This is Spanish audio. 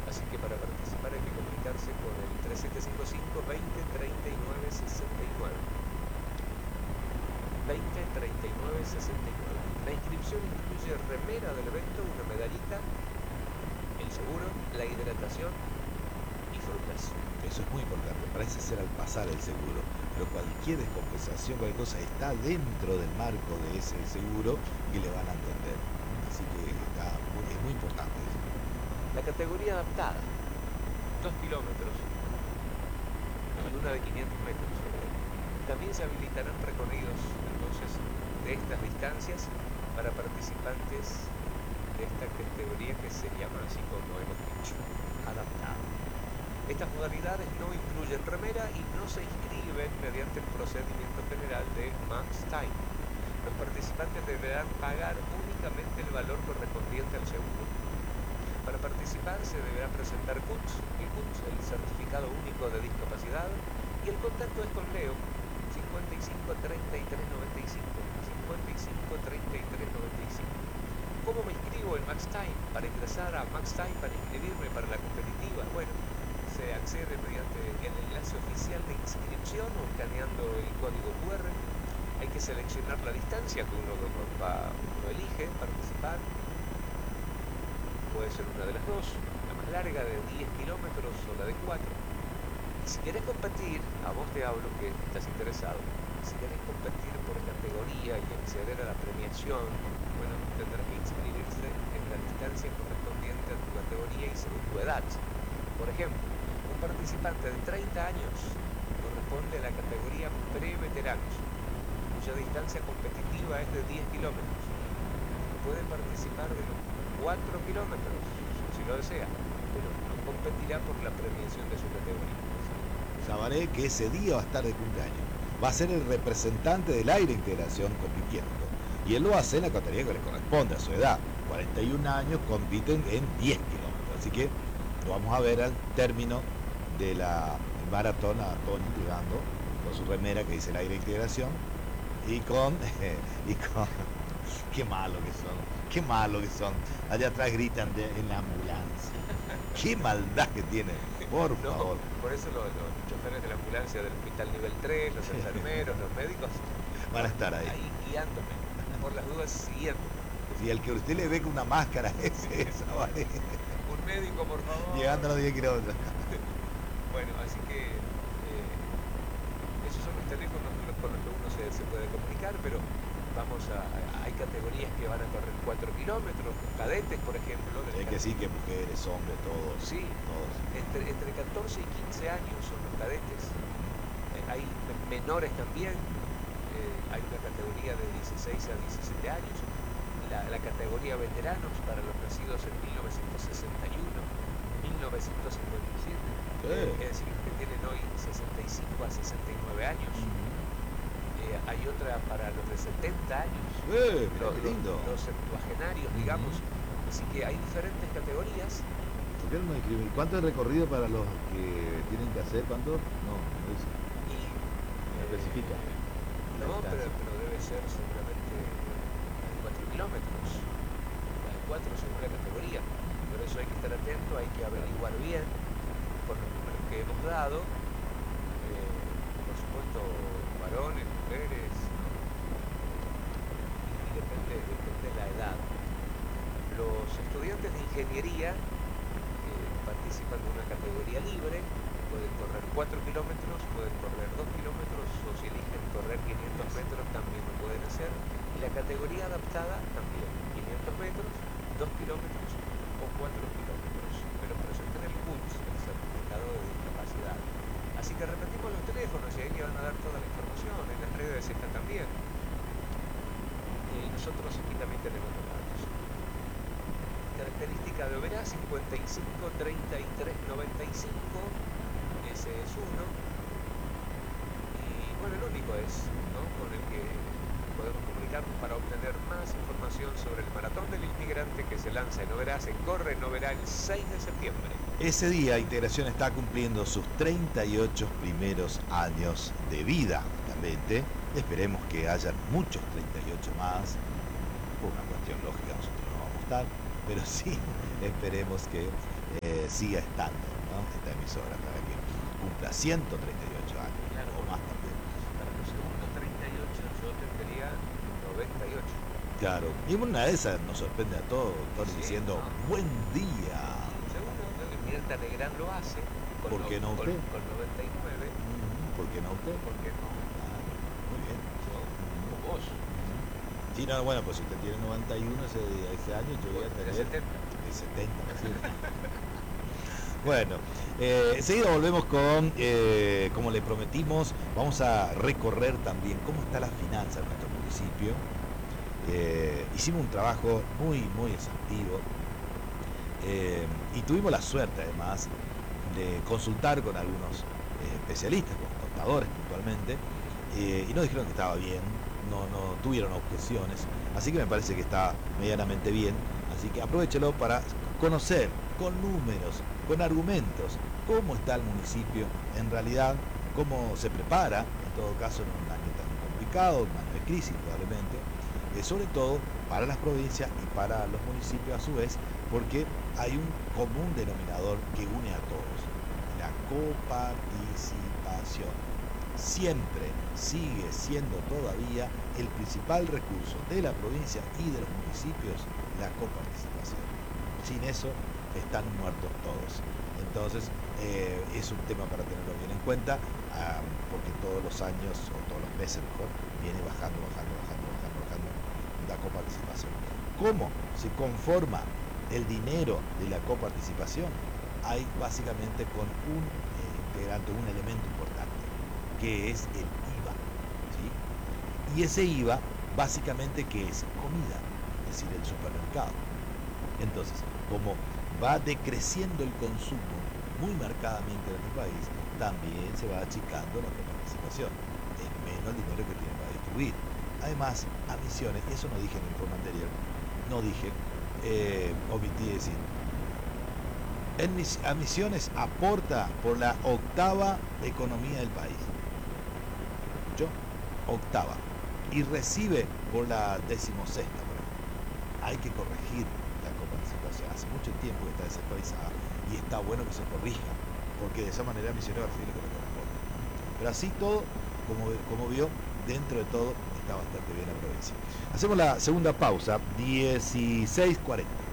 Así que para participar hay que comunicarse con el 3755 20 39 69. 20 39 69. La inscripción incluye remera del evento, una medallita, el seguro, la hidratación y frutas. Eso es muy importante, parece ser al pasar el seguro, pero cualquier descompensación, cualquier cosa está dentro del marco de ese seguro y le van a entender. Así que es muy importante eso. La categoría adaptada, 2 kilómetros y una de 500 metros. También se habilitarán recorridos entonces de estas distancias para participantes de esta categoría que se llama, así como hemos dicho, adaptada. Estas modalidades no incluyen remera y no se inscriben mediante el procedimiento general de Max Time. Los participantes deberán pagar únicamente el valor correspondiente al seguro. Para participar se deberá presentar CUTS, el certificado único de discapacidad, y el contacto es con Leo, 55 33 95, 55 33 95. ¿Cómo me inscribo en Max Time? Para ingresar a Max Time, para inscribirme para la competitiva, bueno, se accede mediante el enlace oficial de inscripción o escaneando el código QR. Hay que seleccionar la distancia que uno elige participar. Puede ser una de las dos, la más larga de 10 kilómetros o la de 4. Y si querés competir, a vos te hablo que estás interesado, si querés competir por categoría y acceder a la premiación, bueno, tendrás que inscribirse en la distancia correspondiente a tu categoría y según tu edad. Por ejemplo, un participante de 30 años corresponde a la categoría pre-veteranos, cuya distancia competitiva es de 10 kilómetros. Puede participar de los 4 kilómetros, si lo desea, pero no competirá por la premiación de su categoría. Sabaré que ese día va a estar de cumpleaños. Va a ser el representante del Aire Integración compitiendo. Y él lo hace en la categoría que le corresponde a su edad. 41 años, compiten en 10 kilómetros. Así que lo vamos a ver al término de la maratón a Tony llegando con su remera que dice el Aire Integración y con qué malo que son. Allá atrás gritan en la ambulancia. Qué maldad que tienen, por favor. Por eso los choferes de la ambulancia del hospital nivel 3, los enfermeros, los médicos van a estar ahí guiándome, por las dudas siguiéndome. Y el que usted le ve con una máscara es esa, ¿vale? Un médico, por favor. Llegando a los 10 kilómetros. Bueno, así que esos son los teléfonos con los que uno se puede comunicar, pero hay categorías que van a correr 4 kilómetros, cadetes, por ejemplo. Es que sí, que mujeres, hombres, todos. Sí, todos. Entre 14 y 15 años son los cadetes. Hay menores también. Hay una categoría de 16 a 17 años. La categoría veteranos para los nacidos en 1961, 1957. Es decir, que tienen hoy 65 a 69 años. Hay otra para los de 70 años, los septuagenarios, digamos. Así que hay diferentes categorías. ¿Por qué no me escriben? ¿Cuánto es el recorrido para los que tienen que hacer? ¿Cuánto? No dice. No especifica. No, pero debe ser seguramente 4 kilómetros. Las 4 según la categoría. Por eso hay que estar atento, hay que averiguar bien por los números que hemos dado. Por supuesto, varones, mujeres, y depende de la edad. Los estudiantes de ingeniería participan de una categoría libre, pueden correr 4 kilómetros, pueden correr 2 kilómetros, o si eligen correr 500 metros también lo pueden hacer. Y la categoría adaptada también, 500 metros, 2 kilómetros o 4 kilómetros. Pero presenten el CUTS, el certificado de discapacidad. Así que repetimos los teléfonos y ahí le van a dar toda la información, en las redes están también. Y nosotros aquí también tenemos los datos. Característica de Oberá, 55 33 95, ese es uno. Y bueno, el único es, ¿no?, con el que podemos comunicarnos para obtener más información sobre el Maratón del Inmigrante que se lanza en Oberá, se corre en Oberá el 6 de septiembre. Ese día Integración está cumpliendo sus 38 primeros años de vida. Realmente esperemos que haya muchos 38 más. Por una cuestión lógica nosotros no vamos a estar, pero sí esperemos que siga estando, ¿no? Esta emisora para que cumpla 138 años, Claro, o más también. para los segundos 38 yo tendría 98. Claro, y en una de esas nos sorprende a todos, Tony, Sí, diciendo, no. buen día. Seguro que Mirta Legrand lo hace con, ¿Por qué no usted? con 99. ¿Por qué no usted? ¿Por qué no? Claro, muy bien. Yo, o vos. Sí, no, bueno, pues si usted tiene 91 ese año, yo voy a De tener 70. de 70, ¿no es cierto? Bueno, enseguida volvemos con, como le prometimos, vamos a recorrer también cómo está la finanza de nuestro municipio. Hicimos un trabajo muy exhaustivo y tuvimos la suerte además de consultar con algunos especialistas, con contadores puntualmente, y nos dijeron que estaba bien, no tuvieron objeciones, así que me parece que está medianamente bien, así que aprovechelo para conocer con números, con argumentos, cómo está el municipio en realidad, cómo se prepara, en todo caso en un año tan complicado, un año de crisis probablemente, sobre todo para las provincias y para los municipios a su vez, porque hay un común denominador que une a todos, la coparticipación. Siempre sigue siendo todavía el principal recurso de la provincia y de los municipios, la coparticipación. Sin eso están muertos todos. Entonces es un tema para tenerlo bien en cuenta, porque todos los años, o todos los meses mejor, viene bajando la coparticipación. ¿Cómo se conforma el dinero de la coparticipación? Hay básicamente con un integrante, un elemento importante, que es el IVA, ¿sí? Y ese IVA básicamente que es comida, es decir, el supermercado. Entonces, como va decreciendo el consumo muy marcadamente en nuestro país, también se va achicando la coparticipación, es menos el dinero que tiene para distribuir. Además, a Misiones, y eso no dije en el informe anterior, omití decir, a Misiones aporta por la octava economía del país. ¿Escuchó? Octava. Y recibe por la 16ª. Hay que corregir la coparticipación. Hace mucho tiempo que está desactualizada y está bueno que se corrija, porque de esa manera Misiones recibe lo que le corresponde. Pero así todo, como vio, dentro de todo está bastante bien la provincia. Hacemos la segunda pausa, 16:40.